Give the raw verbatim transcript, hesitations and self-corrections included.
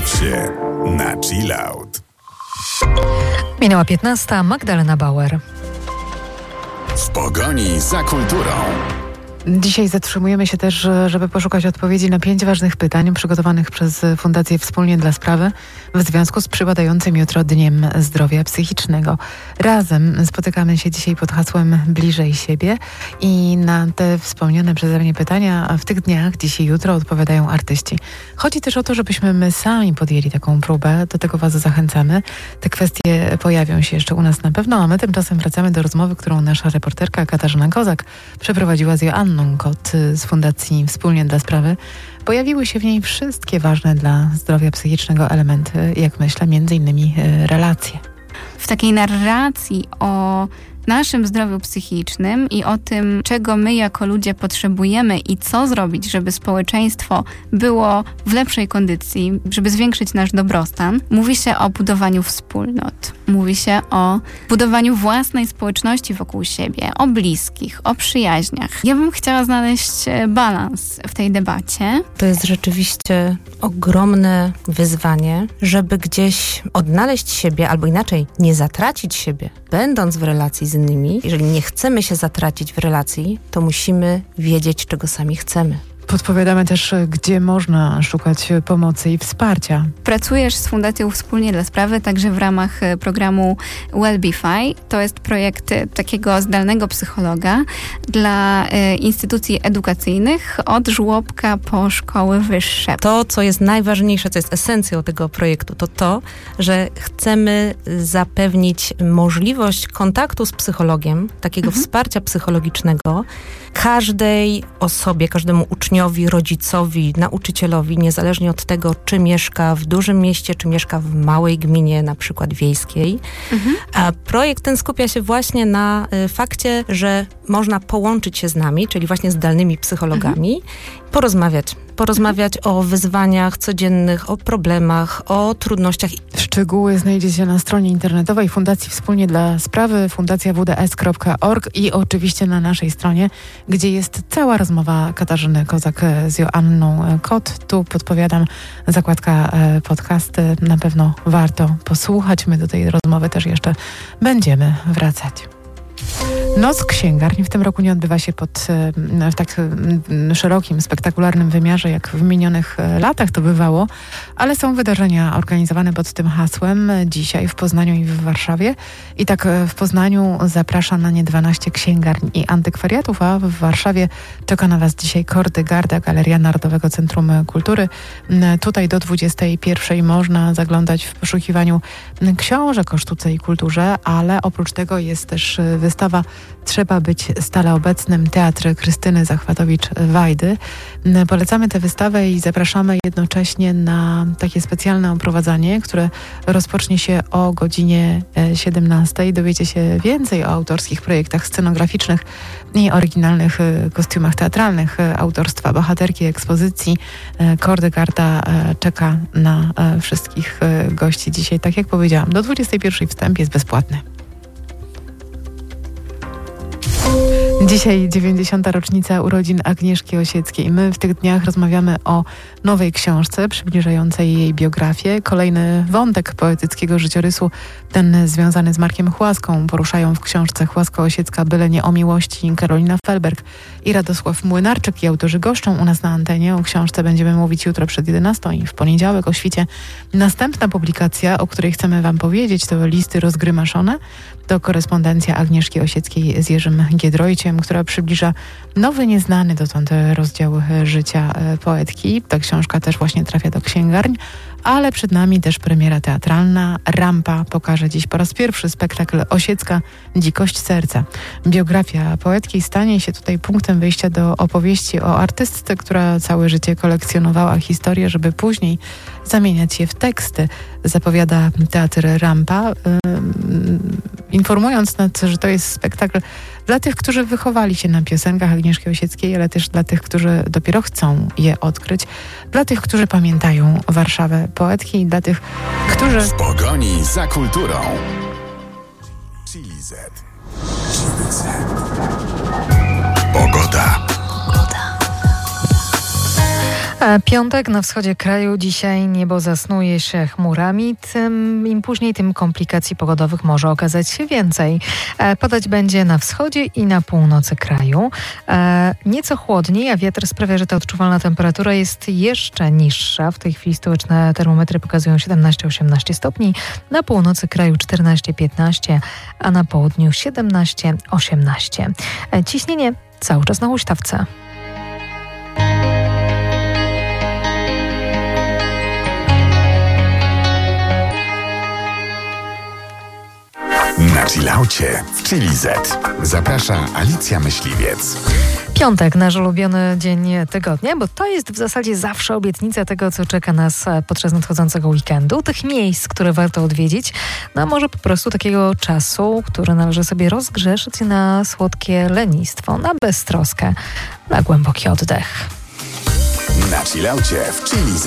Baw się na chill out. Minęła piętnasta, Magdalena Bauer. W pogoni za kulturą. Dzisiaj zatrzymujemy się też, żeby poszukać odpowiedzi na pięć ważnych pytań przygotowanych przez Fundację Wspólnie dla Sprawy w związku z przypadającym jutro Dniem Zdrowia Psychicznego. Razem spotykamy się dzisiaj pod hasłem Bliżej siebie i na te wspomniane przeze mnie pytania w tych dniach, dzisiaj i jutro, odpowiadają artyści. Chodzi też o to, żebyśmy my sami podjęli taką próbę, do tego Was zachęcamy. Te kwestie pojawią się jeszcze u nas na pewno, a my tymczasem wracamy do rozmowy, którą nasza reporterka Katarzyna Kozak przeprowadziła z Joanną Kot z Fundacji Wspólnie dla Sprawy. Pojawiły się w niej wszystkie ważne dla zdrowia psychicznego elementy, jak myślę, między innymi relacje. W takiej narracji o naszym zdrowiu psychicznym i o tym, czego my jako ludzie potrzebujemy i co zrobić, żeby społeczeństwo było w lepszej kondycji, żeby zwiększyć nasz dobrostan, mówi się o budowaniu wspólnot. Mówi się o budowaniu własnej społeczności wokół siebie, o bliskich, o przyjaźniach. Ja bym chciała znaleźć balans w tej debacie. To jest rzeczywiście ogromne wyzwanie, żeby gdzieś odnaleźć siebie, albo inaczej, nie zatracić siebie, będąc w relacji z innymi. Jeżeli nie chcemy się zatracić w relacji, to musimy wiedzieć, czego sami chcemy. Podpowiadamy też, gdzie można szukać pomocy i wsparcia. Pracujesz z Fundacją Wspólnie dla Sprawy także w ramach programu Wellbify. To jest projekt takiego zdalnego psychologa dla instytucji edukacyjnych od żłobka po szkoły wyższe. To, co jest najważniejsze, co jest esencją tego projektu, to to, że chcemy zapewnić możliwość kontaktu z psychologiem, takiego mhm. wsparcia psychologicznego każdej osobie, każdemu uczniowi, rodzicowi, nauczycielowi, niezależnie od tego, czy mieszka w dużym mieście, czy mieszka w małej gminie, na przykład wiejskiej. Mhm. A projekt ten skupia się właśnie na y, fakcie, że można połączyć się z nami, czyli właśnie zdalnymi psychologami, mhm. porozmawiać. Porozmawiać o wyzwaniach codziennych, o problemach, o trudnościach. Szczegóły znajdziecie na stronie internetowej Fundacji Wspólnie dla Sprawy, fundacja w d s kropka org i oczywiście na naszej stronie, gdzie jest cała rozmowa Katarzyny Kozak z Joanną Kot. Tu podpowiadam, zakładka podcasty. Na pewno warto posłuchać. My do tej rozmowy też jeszcze będziemy wracać. Noc księgarni w tym roku nie odbywa się pod, w tak szerokim, spektakularnym wymiarze, jak w minionych latach to bywało, ale są wydarzenia organizowane pod tym hasłem dzisiaj w Poznaniu i w Warszawie. I tak w Poznaniu zaprasza na nie dwanaście księgarni i antykwariatów, a w Warszawie czeka na Was dzisiaj Kordygarda, Galeria Narodowego Centrum Kultury. Tutaj do dwudziestej pierwszej można zaglądać w poszukiwaniu książek o sztuce i kulturze, ale oprócz tego jest też wystawa Trzeba być stale obecnym, Teatr Krystyny Zachwatowicz-Wajdy. Polecamy tę wystawę i zapraszamy jednocześnie na takie specjalne oprowadzanie, które rozpocznie się o godzinie siedemnastej. Dowiecie się więcej o autorskich projektach scenograficznych i oryginalnych kostiumach teatralnych autorstwa bohaterki ekspozycji. Kordygarda czeka na wszystkich gości dzisiaj. Tak jak powiedziałam, do dwudziestej pierwszej wstęp jest bezpłatny. Dzisiaj dziewięćdziesiąta rocznica urodzin Agnieszki Osieckiej. My w tych dniach rozmawiamy o nowej książce przybliżającej jej biografię. Kolejny wątek poetyckiego życiorysu, ten związany z Markiem Chłaską, poruszają w książce Chłasko-Osiecka Byle nie o miłości Karolina Felberg i Radosław Młynarczyk i autorzy goszczą u nas na antenie. O książce będziemy mówić jutro przed jedenastą i w poniedziałek o świcie. Następna publikacja, o której chcemy Wam powiedzieć, to Listy rozgrymaszone. To korespondencja Agnieszki Osieckiej z Jerzym Giedroyciem, która przybliża nowy, nieznany dotąd rozdział życia poetki. Ta książka też właśnie trafia do księgarń, ale przed nami też premiera teatralna. Rampa pokaże dziś po raz pierwszy spektakl Osiecka Dzikość serca. Biografia poetki stanie się tutaj punktem wyjścia do opowieści o artystce, która całe życie kolekcjonowała historię, żeby później zamieniać je w teksty. Zapowiada Teatr Rampa, informując nas, że to jest spektakl dla tych, którzy wychowali się na piosenkach Agnieszki Osieckiej, ale też dla tych, którzy dopiero chcą je odkryć, dla tych, którzy pamiętają Warszawę poetki i dla tych, którzy... W pogoni za kulturą. Chili Z. Pogoda. Piątek na wschodzie kraju. Dzisiaj niebo zasnuje się chmurami. Tym im później, tym komplikacji pogodowych może okazać się więcej. Padać będzie na wschodzie i na północy kraju. Nieco chłodniej, a wiatr sprawia, że ta odczuwalna temperatura jest jeszcze niższa. W tej chwili stołeczne termometry pokazują siedemnaście osiemnaście stopni. Na północy kraju czternaście piętnaście, a na południu siedemnaście osiemnaście. Ciśnienie cały czas na huśtawce. Na chillaucie w Chili Z. Zaprasza Alicja Myśliwiec. Piątek, nasz ulubiony dzień tygodnia, bo to jest w zasadzie zawsze obietnica tego, co czeka nas podczas nadchodzącego weekendu, tych miejsc, które warto odwiedzić, no a może po prostu takiego czasu, który należy sobie rozgrzeszyć na słodkie lenistwo, na beztroskę, na głęboki oddech. Na chillaucie w Chili Z.